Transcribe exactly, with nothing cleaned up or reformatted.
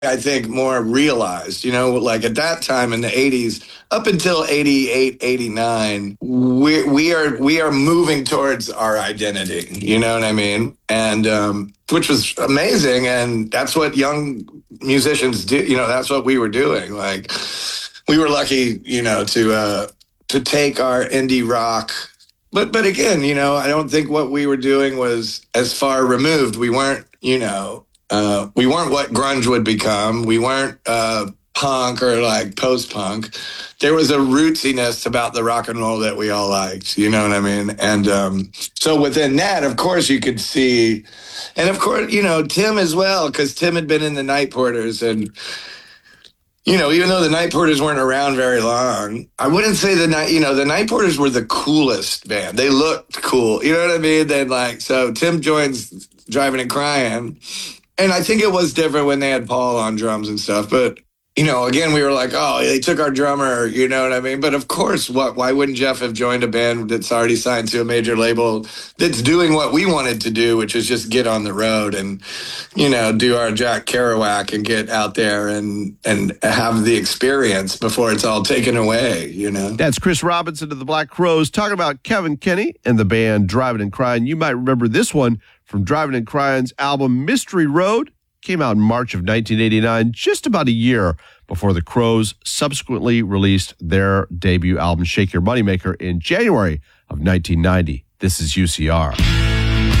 I think, more realized, you know, like at that time in the eighties, up until eighty-eight, eighty-nine, we, we are we are moving towards our identity, you know what I mean? And um, which was amazing. And that's what young musicians do. You know, that's what we were doing. Like, we were lucky, you know, to uh, to take our indie rock. But but again, you know, I don't think what we were doing was as far removed. We weren't, you know, uh, we weren't what grunge would become. We weren't uh, punk or like post-punk. There was a rootsiness about the rock and roll that we all liked, you know what I mean? And um, so within that, of course, you could see, and of course, you know, Tim as well, because Tim had been in the Night Porters, and you know, even though the Night Porters weren't around very long, I wouldn't say the night, you know, the Night Porters were the coolest band. They looked cool. You know what I mean? Then like, so Tim joins Driving and Crying. And I think it was different when they had Paul on drums and stuff. But, you know, again, we were like, oh, they took our drummer, you know what I mean? But of course, what? Why wouldn't Jeff have joined a band that's already signed to a major label that's doing what we wanted to do, which is just get on the road and, you know, do our Jack Kerouac and get out there and, and have the experience before it's all taken away, you know? That's Chris Robinson of the Black Crowes talking about Kevin Kenny and the band Driving and Crying. You might remember this one from Driving and Crying's album Mystery Road. Came out in March of nineteen eighty-nine, just about a year before the Crowes subsequently released their debut album, Shake Your Moneymaker, in January of nineteen ninety. This is U C R.